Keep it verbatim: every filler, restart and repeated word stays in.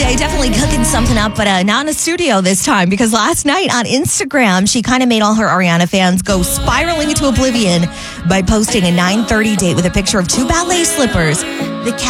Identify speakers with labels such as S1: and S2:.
S1: K definitely cooking something up, but uh, not in a studio this time because last night on Instagram, she kind of made all her Ariana fans go spiraling into oblivion by posting a nine thirty date with a picture of two ballet slippers. The